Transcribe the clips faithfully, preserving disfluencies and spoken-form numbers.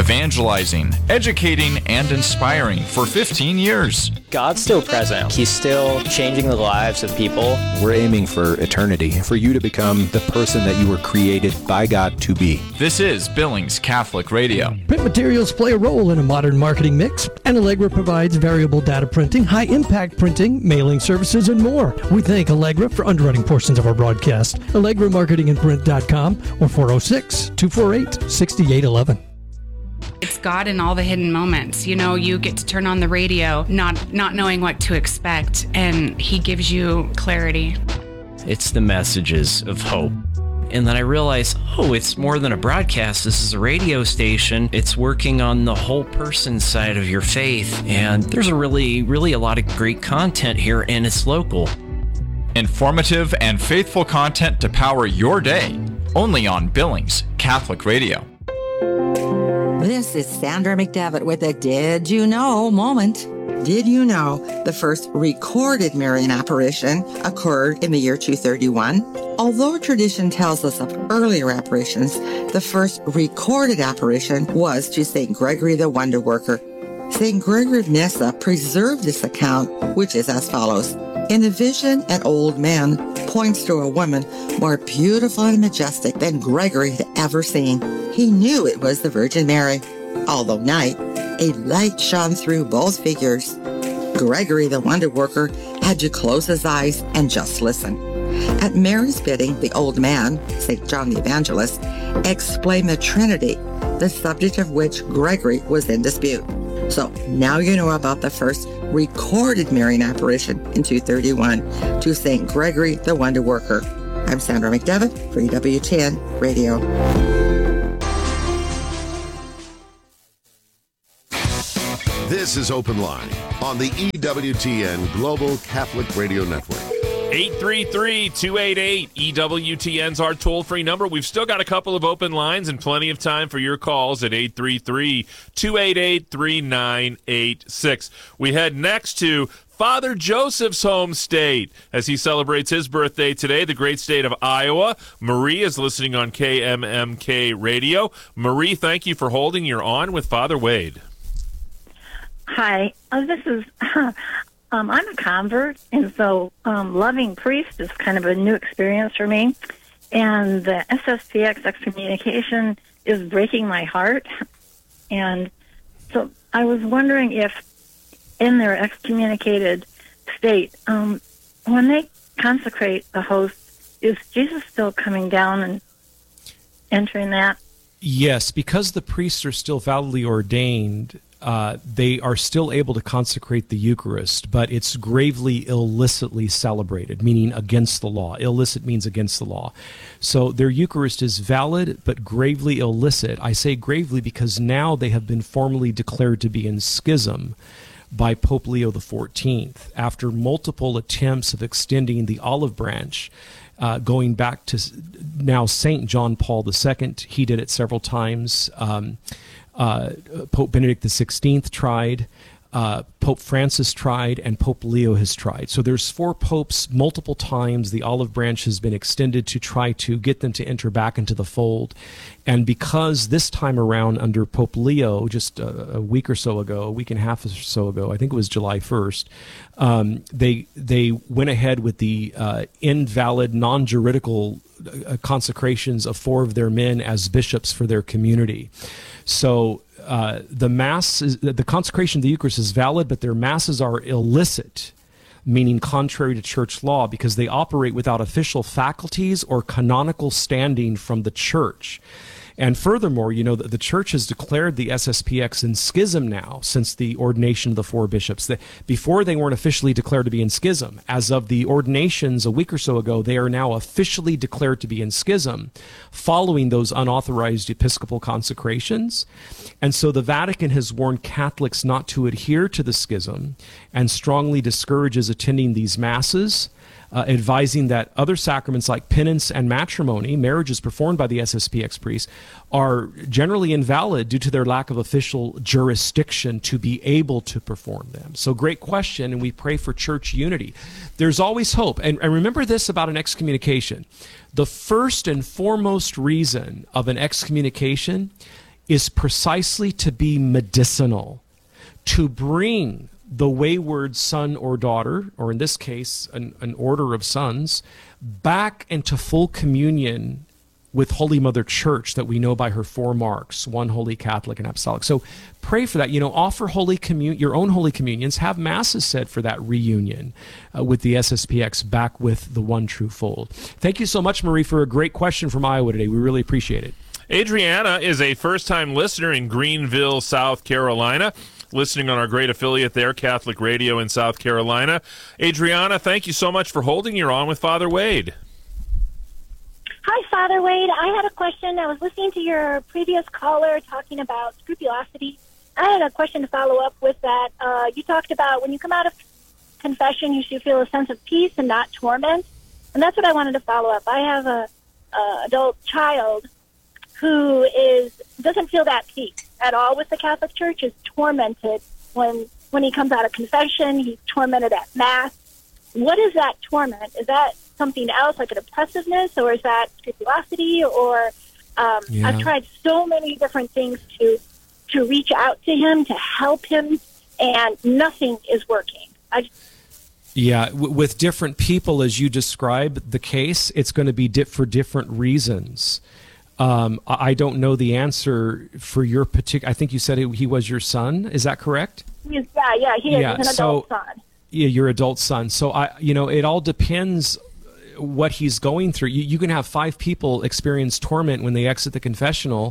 evangelizing, educating, and inspiring for fifteen years. God's still present. He's still changing the lives of people. We're aiming for eternity, for you to become the person that you were created by God to be. This is Billings Catholic Radio. Print materials play a role in a modern marketing mix, and Allegra provides variable data printing, high-impact printing, mailing services, and more. We thank Allegra for underwriting portions of our broadcast. Allegra Marketing and Print dot com or four oh six, two four eight, six eight one one. It's God in all the hidden moments. You know, you get to turn on the radio not not knowing what to expect, and he gives you clarity. It's the messages of hope. And then I realized, oh, it's more than a broadcast. This is a radio station. It's working on the whole person side of your faith. And there's a really, really a lot of great content here, and it's local. Informative and faithful content to power your day. Only on Billings Catholic Radio. This is Sandra McDevitt with a Did You Know moment. Did you know the first recorded Marian apparition occurred in the year two thirty-one? Although tradition tells us of earlier apparitions, the first recorded apparition was to Saint Gregory the Wonder Worker. Saint Gregory of Nyssa preserved this account, which is as follows. In a vision, an old man points to a woman more beautiful and majestic than Gregory had ever seen. He knew it was the Virgin Mary. Although night, a light shone through both figures. Gregory the Wonder Worker had to close his eyes and just listen. At Mary's bidding, the old man, Saint John the Evangelist, explained the Trinity, the subject of which Gregory was in dispute. So now you know about the first recorded Marian apparition in two thirty-one to Saint Gregory the Wonder Worker. I'm Sandra McDevitt for E W ten Radio. This is Open Line on the E W T N Global Catholic Radio Network. eight three three, two eight eight, E W T N's our toll-free number. We've still got a couple of open lines and plenty of time for your calls at eight three three, two eight eight, three nine eight six. We head next to Father Joseph's home state as he celebrates his birthday today, the great state of Iowa. Marie is listening on K M M K Radio. Marie, thank you for holding. You're on with Father Wade. Hi, uh, this is, um, I'm a convert, and so um, loving priest is kind of a new experience for me, and the S S P X excommunication is breaking my heart, and so I was wondering if in their excommunicated state, um, when they consecrate the host, is Jesus still coming down and entering that? Yes, because the priests are still validly ordained, Uh, they are still able to consecrate the Eucharist, but it's gravely illicitly celebrated, meaning against the law. Illicit means against the law. So their Eucharist is valid, but gravely illicit. I say gravely because now they have been formally declared to be in schism by Pope Leo the fourteenth, after multiple attempts of extending the olive branch, uh, going back to now Saint John Paul the Second. He did it several times. Um, Uh, Pope Benedict the sixteenth tried, uh, Pope Francis tried, and Pope Leo has tried. So there's four popes. Multiple times the olive branch has been extended to try to get them to enter back into the fold. And because this time around under Pope Leo, just a, a week or so ago, a week and a half or so ago, I think it was July first, um, they they went ahead with the uh, invalid, non-juridical uh, consecrations of four of their men as bishops for their community. So uh, the mass, is, the consecration of the Eucharist is valid, but their masses are illicit, meaning contrary to church law, because they operate without official faculties or canonical standing from the church. And furthermore, you know, the, the church has declared the S S P X in schism now since the ordination of the four bishops. The, before they weren't officially declared to be in schism. As of the ordinations a week or so ago, they are now officially declared to be in schism following those unauthorized episcopal consecrations. And so the Vatican has warned Catholics not to adhere to the schism and strongly discourages attending these masses, Uh, advising that other sacraments like penance and matrimony, marriages performed by the S S P X priests, are generally invalid due to their lack of official jurisdiction to be able to perform them. So great question, and we pray for church unity. There's always hope. And, and remember this about an excommunication. The first and foremost reason of an excommunication is precisely to be medicinal, to bring the wayward son or daughter, or in this case, an, an order of sons, back into full communion with Holy Mother Church that we know by her four marks, one holy, Catholic, and apostolic. So pray for that. You know, offer holy commun- your own holy communions, have masses said for that reunion uh, with the S S P X back with the one true fold. Thank you so much, Marie, for a great question from Iowa today. We really appreciate it. Adriana is a first-time listener in Greenville, South Carolina, listening on our great affiliate there, Catholic Radio in South Carolina. Adriana, thank you so much for holding. You're on with Father Wade. Hi, Father Wade. I had a question. I was listening to your previous caller talking about scrupulosity. I had a question to follow up with that. Uh, you talked about when you come out of confession, you should feel a sense of peace and not torment. And that's what I wanted to follow up. I have a, a adult child who is doesn't feel that peace at all with the Catholic Church, is tormented when when he comes out of confession. He's tormented at Mass. What is that torment? Is that something else, like an oppressiveness, or is that scrupulosity? Or um, Yeah. I've tried so many different things to to reach out to him, to help him, and nothing is working. I Yeah, w- with different people, as you describe the case, it's going to be di- for different reasons. Um, I I don't know the answer for your particular. I think you said he, he was your son. Is that correct? he's, yeah, yeah, he is Yeah, He's an adult so- son. Yeah, your adult son. So I, you know, it all depends what he's going through. You, you can have five people experience torment when they exit the confessional,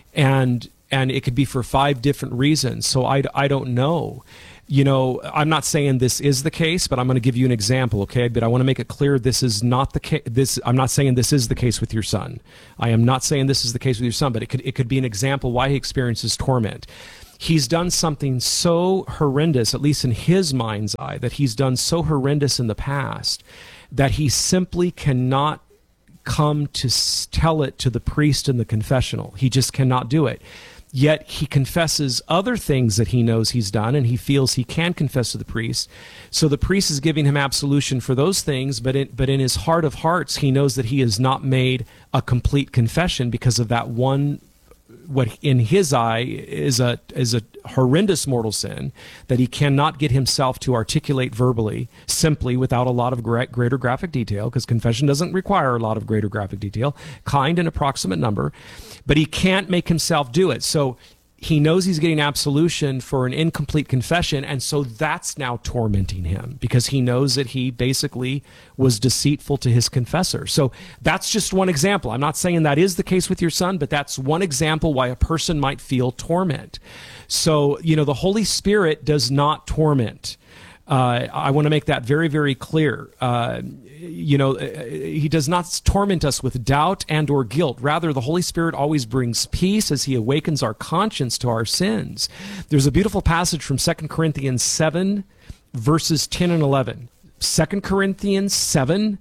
and and it could be for five different reasons. So I, I don't know. You know, I'm not saying this is the case, but I'm going to give you an example, okay? But I want to make it clear this is not the case. This I'm not saying this is the case with your son. I am not saying this is the case with your son, but it could it could be an example why he experiences torment. He's done something so horrendous, at least in his mind's eye, that he's done so horrendous in the past that he simply cannot come to s- tell it to the priest in the confessional. He just cannot do it. Yet he confesses other things that he knows he's done, and he feels he can confess to the priest. So the priest is giving him absolution for those things, but in, but in his heart of hearts, he knows that he has not made a complete confession because of that one, what in his eye is a is a horrendous mortal sin that he cannot get himself to articulate verbally, simply without a lot of gra- greater graphic detail, because confession doesn't require a lot of greater graphic detail, kind and approximate number, but he can't make himself do it. So he knows he's getting absolution for an incomplete confession, and so that's now tormenting him because he knows that he basically was deceitful to his confessor. So that's just one example. I'm not saying that is the case with your son, but that's one example why a person might feel torment. So, you know, the Holy Spirit does not torment. Uh, I want to make that very, very clear. Uh, you know, he does not torment us with doubt and or guilt. Rather, the Holy Spirit always brings peace as he awakens our conscience to our sins. There's a beautiful passage from Second Corinthians seven, verses ten and eleven. Second Corinthians seven,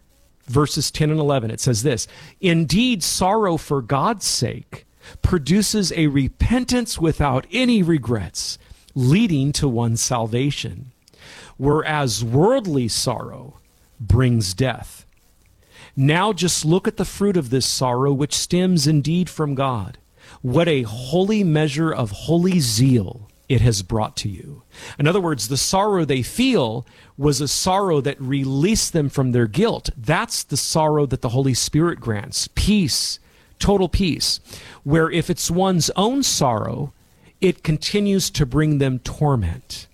verses ten and eleven. It says this: "Indeed, sorrow for God's sake produces a repentance without any regrets, leading to one's salvation. Whereas worldly sorrow brings death. Now just look at the fruit of this sorrow, which stems indeed from God. What a holy measure of holy zeal it has brought to you." In other words, the sorrow they feel was a sorrow that released them from their guilt. That's the sorrow that the Holy Spirit grants. Peace, total peace. Where if it's one's own sorrow, it continues to bring them torment.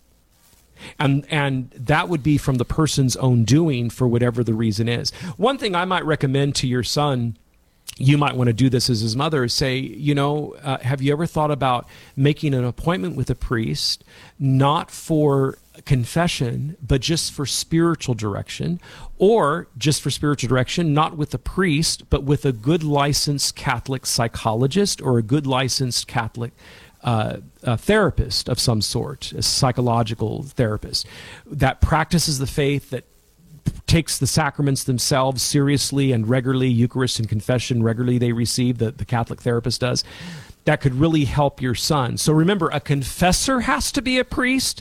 And and that would be from the person's own doing for whatever the reason is. One thing I might recommend to your son, you might want to do this as his mother, is say, you know, uh, have you ever thought about making an appointment with a priest, not for confession, but just for spiritual direction, or just for spiritual direction, not with a priest, but with a good licensed Catholic psychologist or a good licensed Catholic Uh, a therapist of some sort, a psychological therapist that practices the faith, that takes the sacraments themselves seriously and regularly, Eucharist and confession regularly they receive, the, the Catholic therapist does, that could really help your son. So remember, a confessor has to be a priest,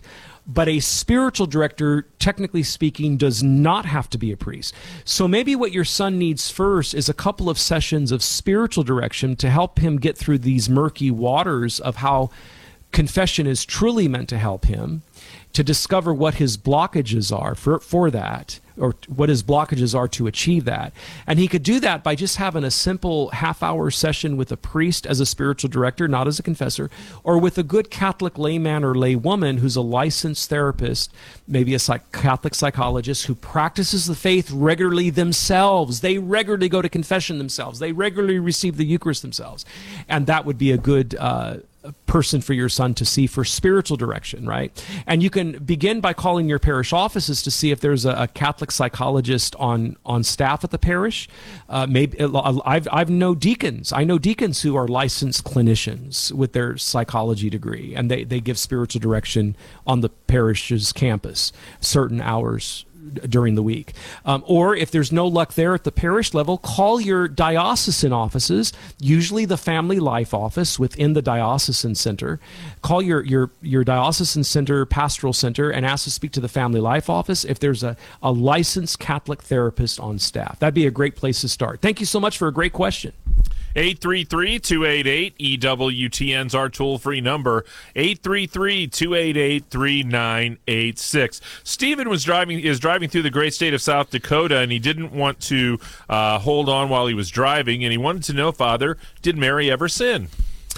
But a spiritual director, technically speaking, does not have to be a priest. So maybe what your son needs first is a couple of sessions of spiritual direction to help him get through these murky waters of how confession is truly meant to help him, to discover what his blockages are for, for that, or what his blockages are to achieve that. And he could do that by just having a simple half-hour session with a priest as a spiritual director, not as a confessor, or with a good Catholic layman or laywoman who's a licensed therapist, maybe a psych- Catholic psychologist who practices the faith regularly themselves. They regularly go to confession themselves. They regularly receive the Eucharist themselves. And that would be a good uh, person for your son to see for spiritual direction, right? And you can begin by calling your parish offices to see if there's a, a Catholic psychologist on on staff at the parish. Uh, maybe I've I've know deacons. I know deacons who are licensed clinicians with their psychology degree, and they they give spiritual direction on the parish's campus certain hours during the week. Um, or if there's no luck there at the parish level, call your diocesan offices, usually the family life office within the diocesan center. Call your, your, your diocesan center, pastoral center, and ask to speak to the family life office if there's a, a licensed Catholic therapist on staff. That'd be a great place to start. Thank you so much for a great question. eight three three, two eight eight, E W T N's our toll-free number, eight three three, two eight eight, three nine eight six. Stephen was driving is driving through the great state of South Dakota, and he didn't want to uh, hold on while he was driving, and he wanted to know, Father, did Mary ever sin?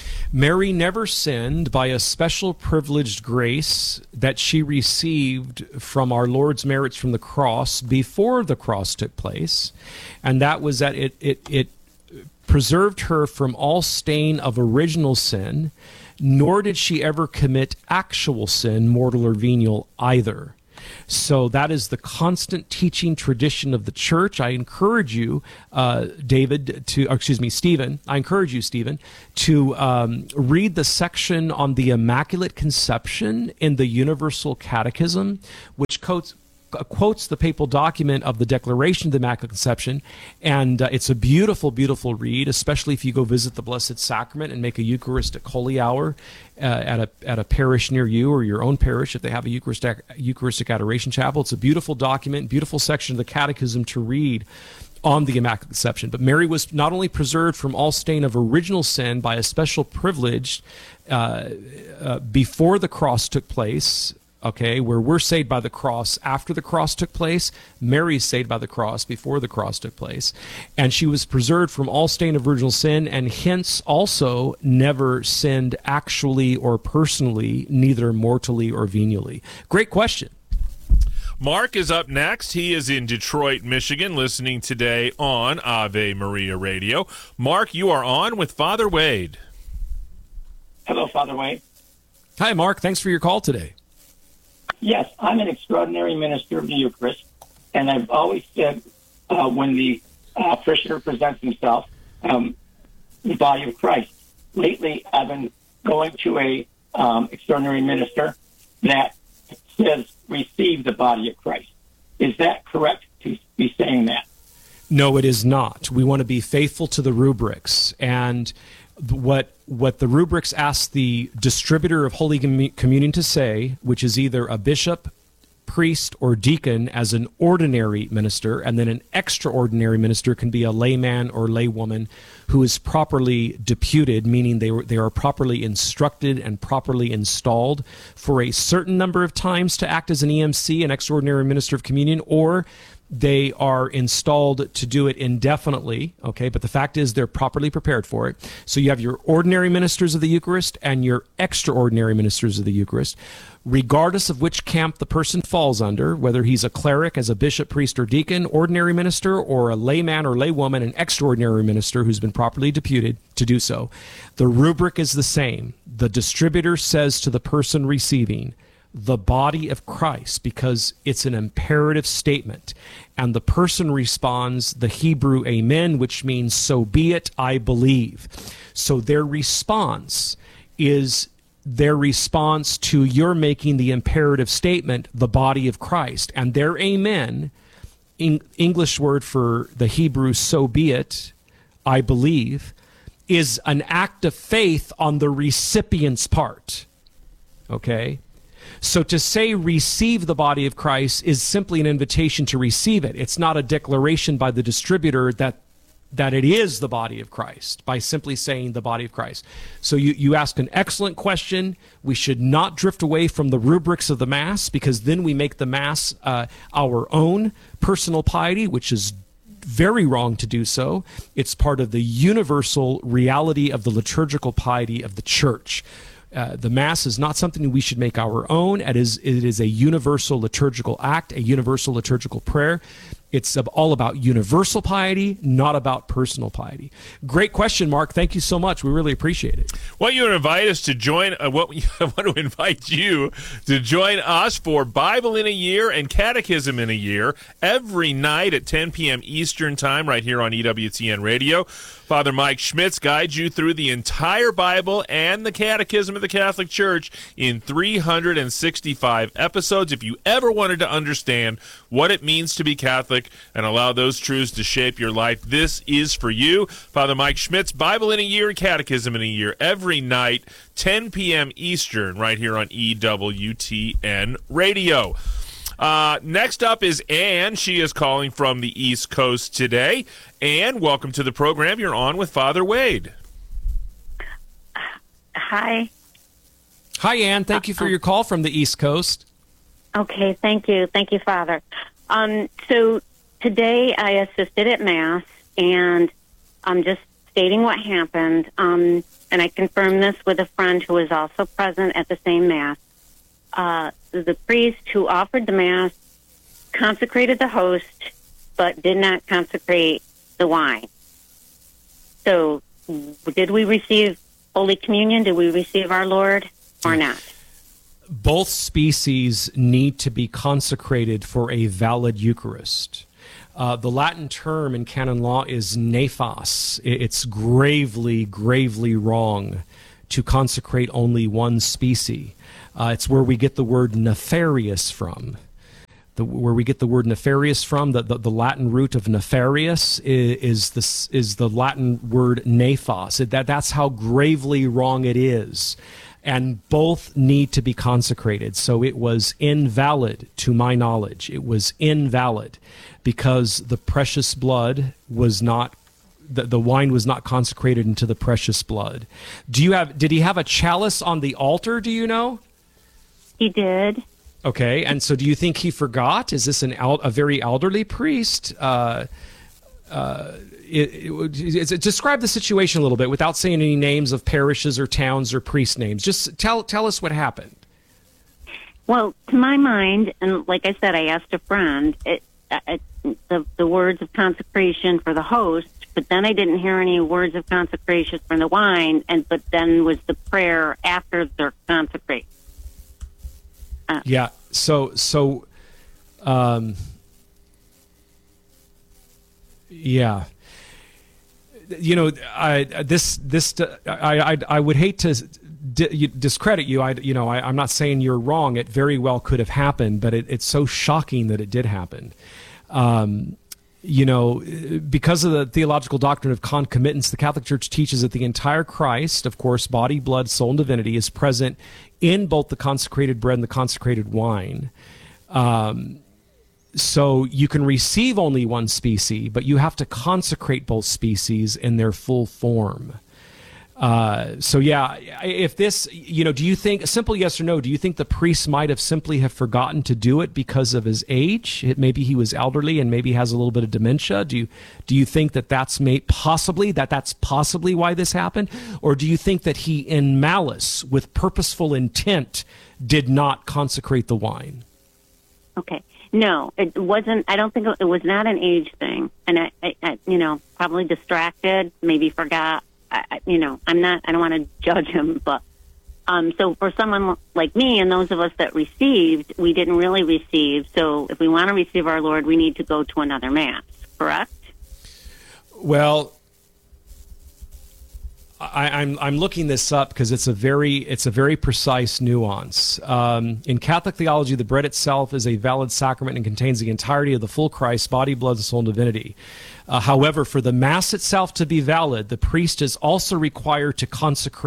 Mary never sinned by a special privileged grace that she received from our Lord's merits from the cross before the cross took place, and that was that it it it preserved her from all stain of original sin, nor did she ever commit actual sin, mortal or venial, either. So that is the constant teaching tradition of the church. I encourage you, uh, David, to, or excuse me, Stephen, I encourage you, Stephen, to um, read the section on the Immaculate Conception in the Universal Catechism, which quotes quotes the papal document of the Declaration of the Immaculate Conception, and uh, it's a beautiful, beautiful read, especially if you go visit the Blessed Sacrament and make a Eucharistic Holy Hour uh, at a at a parish near you, or your own parish if they have a Eucharistic, Eucharistic Adoration Chapel. It's a beautiful document, beautiful section of the Catechism to read on the Immaculate Conception. But Mary was not only preserved from all stain of original sin by a special privilege uh, uh, before the cross took place, okay, where we're saved by the cross after the cross took place, Mary's saved by the cross before the cross took place. And she was preserved from all stain of original sin, and hence also never sinned actually or personally, neither mortally or venially. Great question. Mark is up next. He is in Detroit, Michigan, listening today on Ave Maria Radio. Mark, you are on with Father Wade. Hello, Father Wade. Hi, Mark. Thanks for your call today. Yes, I'm an extraordinary minister of the Eucharist, and I've always said uh, when the uh, parishioner presents himself, um, the body of Christ. Lately, I've been going to a um, extraordinary minister that says, receive the body of Christ. Is that correct to be saying that? No, it is not. We want to be faithful to the rubrics, and what what the rubrics ask the distributor of Holy Communion to say, which is either a bishop, priest, or deacon as an ordinary minister, and then an extraordinary minister can be a layman or laywoman who is properly deputed, meaning they were, they are properly instructed and properly installed for a certain number of times to act as an E M C, an extraordinary minister of communion, or they are installed to do it indefinitely, okay? But the fact is they're properly prepared for it. So you have your ordinary ministers of the Eucharist and your extraordinary ministers of the Eucharist. Regardless of which camp the person falls under, whether he's a cleric as a bishop, priest, or deacon, ordinary minister, or a layman or laywoman, an extraordinary minister who's been properly deputed to do so, the rubric is the same. The distributor says to the person receiving, the body of Christ, because it's an imperative statement. And the person responds the Hebrew amen, which means so be it, I believe. So their response is their response to your making the imperative statement, the body of Christ. And their amen, in English word for the Hebrew so be it, I believe, is an act of faith on the recipient's part. Okay? So to say receive the body of Christ is simply an invitation to receive it. It's not a declaration by the distributor that that it is the body of Christ by simply saying the body of Christ. So you, you ask an excellent question. We should not drift away from the rubrics of the Mass, because then we make the Mass uh, our own personal piety, which is very wrong to do so. It's part of the universal reality of the liturgical piety of the Church. Uh, the Mass is not something we should make our own. It is, it is a universal liturgical act, a universal liturgical prayer. It's all about universal piety, not about personal piety. Great question, Mark. Thank you so much. We really appreciate it. Well, you want to invite us to join, uh, what I want to invite you to join us for Bible in a Year and Catechism in a Year every night at ten p.m. Eastern Time right here on E W T N Radio. Father Mike Schmitz guides you through the entire Bible and the Catechism of the Catholic Church in three hundred sixty-five episodes. If you ever wanted to understand what it means to be Catholic and allow those truths to shape your life, this is for you. Father Mike Schmitz, Bible in a Year and Catechism in a Year every night, ten p.m. Eastern, right here on E W T N Radio. Uh, next up is Ann. She is calling from the East Coast today. Ann, welcome to the program. You're on with Father Wade. Hi. Hi, Ann. Thank you for your call from the East Coast. Okay, thank you. Thank you, Father. Um, so today I assisted at Mass, and I'm just stating what happened, um, and I confirmed this with a friend who was also present at the same Mass. Uh, the priest who offered the Mass consecrated the host, but did not consecrate the wine. So did we receive Holy Communion? Did we receive our Lord or not? Both species need to be consecrated for a valid Eucharist. Uh, the Latin term in canon law is nefas. It's gravely, gravely wrong to consecrate only one species. Uh, it's where we get the word nefarious from. The, where we get the word nefarious from, the, the, the Latin root of nefarious is, is, the, is the Latin word nefas. That, that's how gravely wrong it is. And both need to be consecrated. So it was invalid, to my knowledge. It was invalid because the precious blood was not, the, the wine was not consecrated into the precious blood. Do you have, did he have a chalice on the altar, do you know? He did. Okay, and so do you think he forgot? Is this an el- a very elderly priest? Uh, uh, it, it, it, describe the situation a little bit without saying any names of parishes or towns or priest names. Just tell tell us what happened. Well, to my mind, and like I said, I asked a friend, it, it, the, the words of consecration for the host, but then I didn't hear any words of consecration for the wine, and but then was the prayer after they're consecrated. Uh, yeah, so, so, um, yeah. You know, I this this I I, I would hate to di- discredit you. I you know I, I'm not saying you're wrong. It very well could have happened, but it, it's so shocking that it did happen. Um, you know, because of the theological doctrine of concomitance, the Catholic Church teaches that the entire Christ, of course, body, blood, soul, and divinity, is present in both the consecrated bread and the consecrated wine. Um, So you can receive only one species, but you have to consecrate both species in their full form. Uh, so yeah, if this, you know, do you think, a simple yes or no, do you think the priest might have simply have forgotten to do it because of his age? It, maybe he was elderly and maybe has a little bit of dementia. Do you, do you think that that's may, possibly, that that's possibly why this happened? Or do you think that he, in malice, with purposeful intent, did not consecrate the wine? Okay. No, it wasn't. I don't think it, it was not an age thing. And I, I, I you know, probably distracted, maybe forgot. I, I, you know, I'm not, I don't want to judge him, but, um, so for someone like me and those of us that received, we didn't really receive. So if we want to receive our Lord, we need to go to another Mass, correct? Well, I, I'm I'm looking this up because it's a very it's a very precise nuance. Um, in Catholic theology, the bread itself is a valid sacrament and contains the entirety of the full Christ, body, blood, soul, and divinity. Uh, however, for the Mass itself to be valid, the priest is also required to consecrate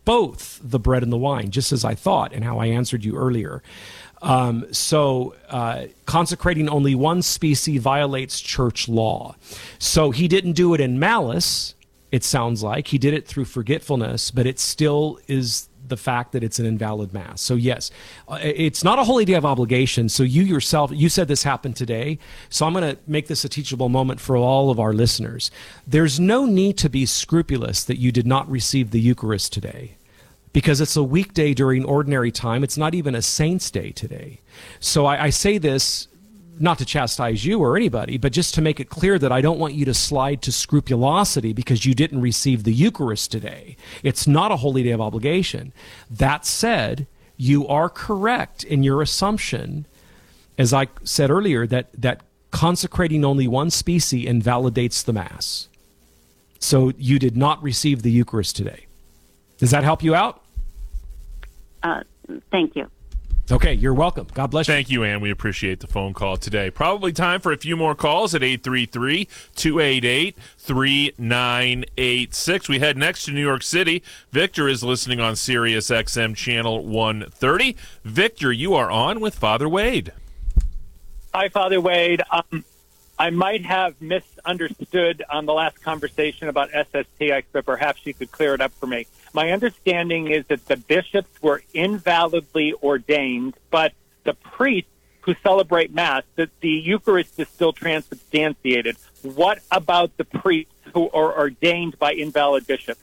both the bread and the wine, just as I thought and how I answered you earlier. Um, so uh, consecrating only one species violates church law. So he didn't do it in malice, it sounds like. He did it through forgetfulness, but it still is the fact that it's an invalid mass. So yes, uh, it's not a holy day of obligation. So you yourself, you said this happened today. So I'm going to make this a teachable moment for all of our listeners. There's no need to be scrupulous that you did not receive the Eucharist today, because it's a weekday during ordinary time. It's not even a saint's day today. So I, I say this not to chastise you or anybody, but just to make it clear that I don't want you to slide to scrupulosity because you didn't receive the Eucharist today. It's not a holy day of obligation. That said, you are correct in your assumption, as I said earlier, that, that consecrating only one species invalidates the Mass. So you did not receive the Eucharist today. Does that help you out? Uh, thank you. Okay, you're welcome. God bless you. Thank you, Ann. We appreciate the phone call today. Probably time for a few more calls at eight three three, two eight eight, three nine eight six. We head next to New York City. Victor is listening on Sirius X M channel one thirty. Victor, you are on with Father Wade. Hi, Father Wade. Um, I might have misunderstood on the last conversation about S S P X, but perhaps you could clear it up for me. My understanding is that the bishops were invalidly ordained, but the priests who celebrate Mass, that the Eucharist is still transubstantiated. What about the priests who are ordained by invalid bishops?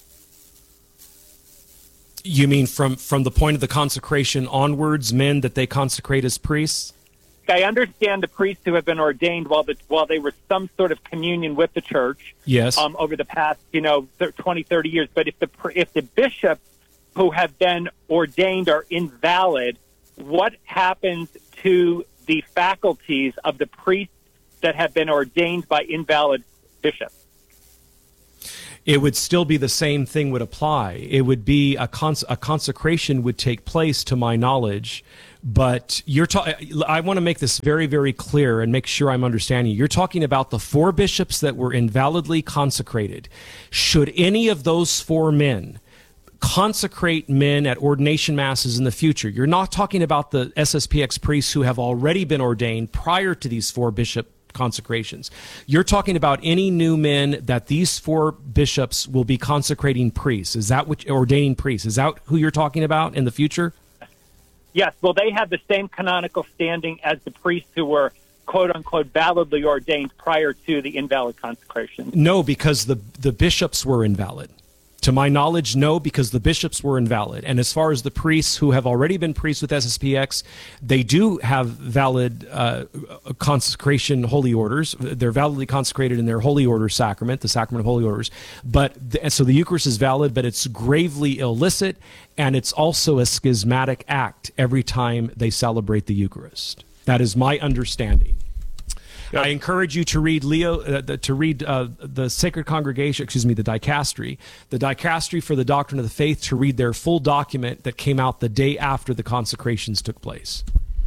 You mean from, from the point of the consecration onwards, men that they consecrate as priests? I understand the priests who have been ordained while the while they were some sort of communion with the church. Yes. Um, over the past, you know, twenty, thirty years. But if the if the bishops who have been ordained are invalid, what happens to the faculties of the priests that have been ordained by invalid bishops? It would still be the same thing would apply. It would be a, cons- a consecration would take place, to my knowledge. But you're ta- I want to make this very, very clear and make sure I'm understanding you. You're talking about the four bishops that were invalidly consecrated. Should any of those four men consecrate men at ordination masses in the future? You're not talking about the S S P X priests who have already been ordained prior to these four bishop consecrations. You're talking about any new men that these four bishops will be consecrating priests. Is that what ordaining priests? Is that who you're talking about in the future? Yes. Well, they have the same canonical standing as the priests who were quote unquote validly ordained prior to the invalid consecration. No, because the the bishops were invalid. To my knowledge, no, because the bishops were invalid. And as far as the priests who have already been priests with S S P X, they do have valid uh, consecration holy orders. They're validly consecrated in their holy order sacrament, the sacrament of holy orders. But the, so the Eucharist is valid, but it's gravely illicit, and it's also a schismatic act every time they celebrate the Eucharist. That is my understanding. I encourage you to read Leo, uh, the, to read uh, the Sacred Congregation, excuse me, the Dicastery, the Dicastery for the Doctrine of the Faith, to read their full document that came out the day after the consecrations took place.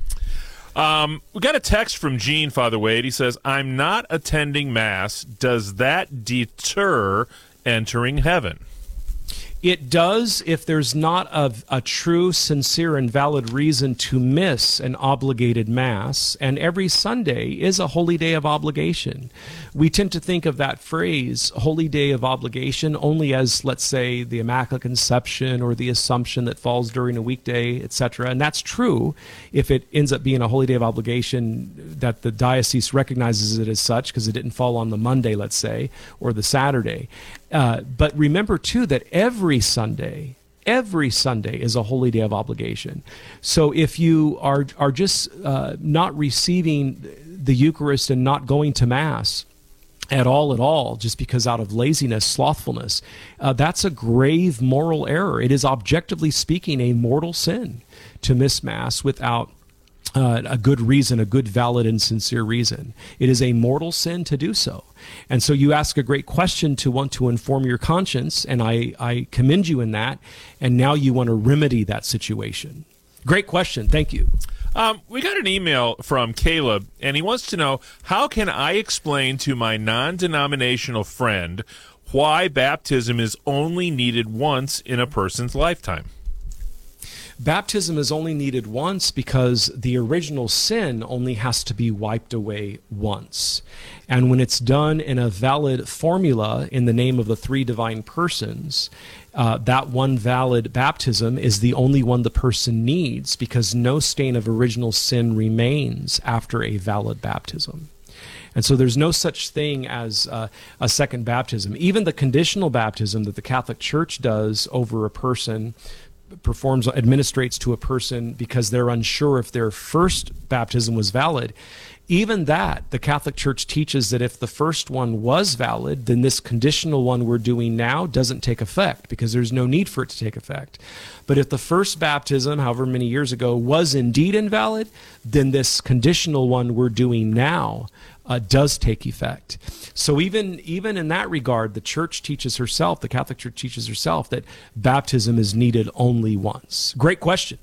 Um, we got a text from Gene, Father Wade. He says, "I'm not attending Mass. Does that deter entering heaven?" It does if there's not a, a true, sincere, and valid reason to miss an obligated Mass, and every Sunday is a holy day of obligation. We tend to think of that phrase, holy day of obligation, only as, let's say, the Immaculate Conception or the Assumption that falls during a weekday, et cetera. And that's true if it ends up being a holy day of obligation that the diocese recognizes it as such, because it didn't fall on the Monday, let's say, or the Saturday. Uh, but remember, too, that every Sunday, every Sunday is a holy day of obligation. So if you are, are just uh, not receiving the Eucharist and not going to Mass at all at all, just because out of laziness, slothfulness, uh, that's a grave moral error. It is, objectively speaking, a mortal sin to miss Mass without Uh, a good reason, a good, valid, and sincere reason. It is a mortal sin to do so. And so you ask a great question to want to inform your conscience, and I, I commend you in that, and now you want to remedy that situation. Great question. Thank you. Um, we got an email from Caleb, and he wants to know, how can I explain to my non-denominational friend why baptism is only needed once in a person's lifetime. Baptism is only needed once because the original sin only has to be wiped away once. And when it's done in a valid formula in the name of the three divine persons, uh, that one valid baptism is the only one the person needs, because no stain of original sin remains after a valid baptism. And so there's no such thing as uh, a second baptism. Even the conditional baptism that the Catholic Church does over a person, performs, administrates to a person because they're unsure if their first baptism was valid. Even that, the Catholic Church teaches that if the first one was valid, then this conditional one we're doing now doesn't take effect, because there's no need for it to take effect. But if the first baptism, however many years ago, was indeed invalid, then this conditional one we're doing now uh, does take effect. So even, even in that regard, the Church teaches herself, the Catholic Church teaches herself, that baptism is needed only once. Great question.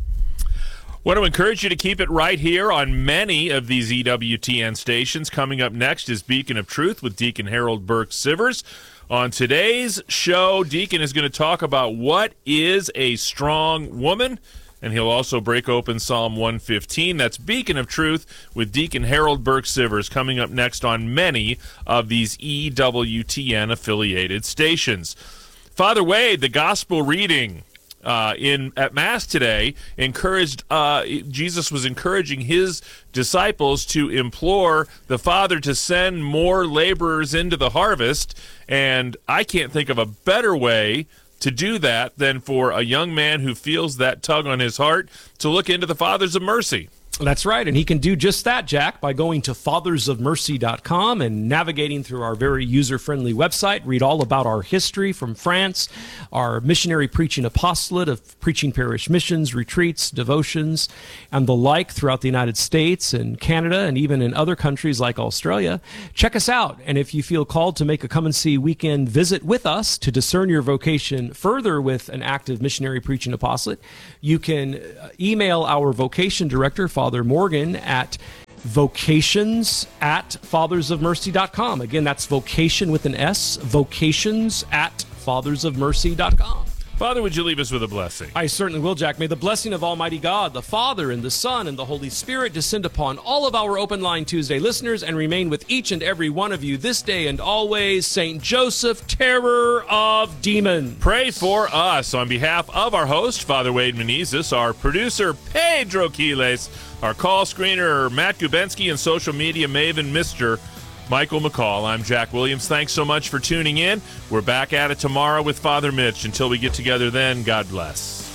Want to encourage you to keep it right here on many of these E W T N stations. Coming up next is Beacon of Truth with Deacon Harold Burke-Sivers. On today's show, Deacon is going to talk about what is a strong woman, and he'll also break open Psalm one fifteen. That's Beacon of Truth with Deacon Harold Burke-Sivers, coming up next on many of these E W T N-affiliated stations. Father Wade, the gospel reading Uh, in at Mass today encouraged uh, Jesus was encouraging his disciples to implore the Father to send more laborers into the harvest, and I can't think of a better way to do that than for a young man who feels that tug on his heart to look into the Fathers of Mercy. That's right, and he can do just that, Jack, by going to fathers of mercy dot com and navigating through our very user-friendly website. Read all about our history from France, our missionary preaching apostolate of preaching parish missions, retreats, devotions, and the like throughout the United States and Canada and even in other countries like Australia. Check us out, and if you feel called to make a come-and-see weekend visit with us to discern your vocation further with an active missionary preaching apostolate, you can email our vocation director, Father Father Morgan, at vocations at fathers of mercy dot com. Again, that's vocation with an S, vocations at fathers of mercy dot com. Father, would you leave us with a blessing? I certainly will, Jack. May the blessing of Almighty God, the Father, and the Son, and the Holy Spirit descend upon all of our Open Line Tuesday listeners and remain with each and every one of you this day and always. Saint Joseph, terror of demons. Pray for us. On behalf of our host, Father Wade Menezes, our producer, Pedro Quiles, our call screener, Matt Gubensky, and social media maven, Mister Michael McCall. I'm Jack Williams. Thanks so much for tuning in. We're back at it tomorrow with Father Mitch. Until we get together then, God bless.